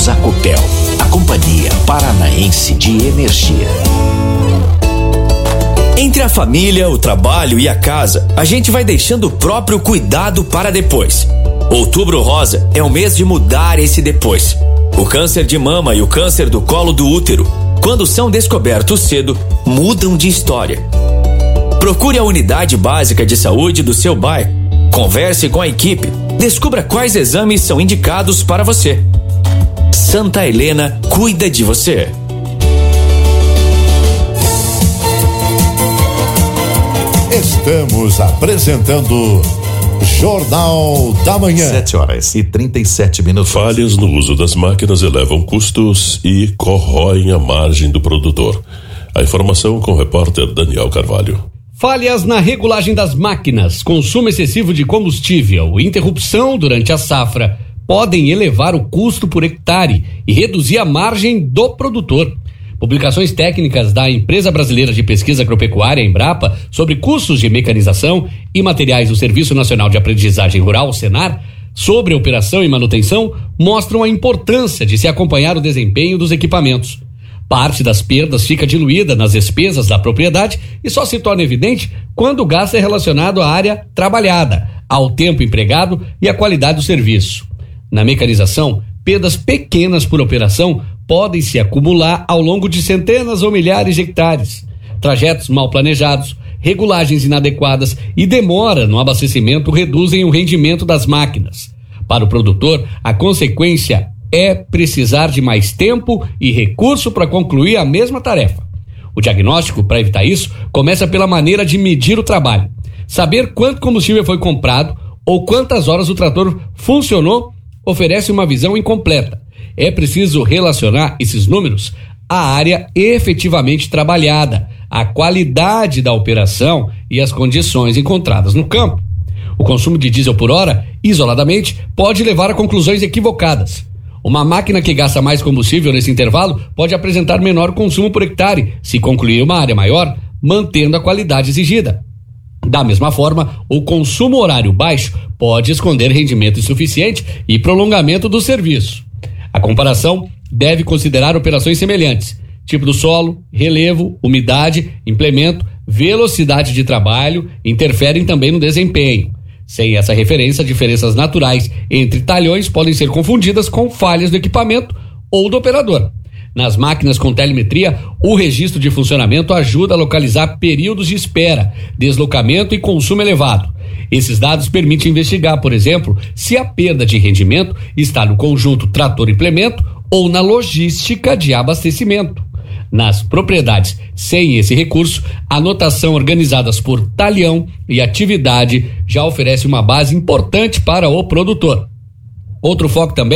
Somos a Copel, a Companhia Paranaense de Energia. Entre a família, o trabalho e a casa, a gente vai deixando o próprio cuidado para depois. Outubro Rosa é o mês de mudar esse depois. O câncer de mama e o câncer do colo do útero, quando são descobertos cedo, mudam de história. Procure a unidade básica de saúde do seu bairro. Converse com a equipe. Descubra quais exames são indicados para você. Santa Helena cuida de você. Estamos apresentando Jornal da Manhã. 7h37. Falhas no uso das máquinas elevam custos e corroem a margem do produtor. A informação com o repórter Daniel Carvalho. Falhas na regulagem das máquinas, consumo excessivo de combustível e interrupção durante a safra podem elevar o custo por hectare e reduzir a margem do produtor. Publicações técnicas da Empresa Brasileira de Pesquisa Agropecuária, Embrapa, sobre custos de mecanização e materiais do Serviço Nacional de Aprendizagem Rural, Senar, sobre operação e manutenção, mostram a importância de se acompanhar o desempenho dos equipamentos. Parte das perdas fica diluída nas despesas da propriedade e só se torna evidente quando o gasto é relacionado à área trabalhada, ao tempo empregado e à qualidade do serviço. Na mecanização, perdas pequenas por operação podem se acumular ao longo de centenas ou milhares de hectares. Trajetos mal planejados, regulagens inadequadas e demora no abastecimento reduzem o rendimento das máquinas. Para o produtor, a consequência é precisar de mais tempo e recurso para concluir a mesma tarefa. O diagnóstico, para evitar isso, começa pela maneira de medir o trabalho. Saber quanto combustível foi comprado ou quantas horas o trator funcionou oferece uma visão incompleta. É preciso relacionar esses números à área efetivamente trabalhada, à qualidade da operação e às condições encontradas no campo. O consumo de diesel por hora, isoladamente, pode levar a conclusões equivocadas. Uma máquina que gasta mais combustível nesse intervalo pode apresentar menor consumo por hectare, se concluir uma área maior, mantendo a qualidade exigida. Da mesma forma, o consumo horário baixo pode esconder rendimento insuficiente e prolongamento do serviço. A comparação deve considerar operações semelhantes: tipo do solo, relevo, umidade, implemento, velocidade de trabalho interferem também no desempenho. Sem essa referência, diferenças naturais entre talhões podem ser confundidas com falhas do equipamento ou do operador. Nas máquinas com telemetria, o registro de funcionamento ajuda a localizar períodos de espera, deslocamento e consumo elevado. Esses dados permitem investigar, por exemplo, se a perda de rendimento está no conjunto trator-implemento ou na logística de abastecimento. Nas propriedades sem esse recurso, anotação organizadas por talhão e atividade já oferece uma base importante para o produtor. Outro foco também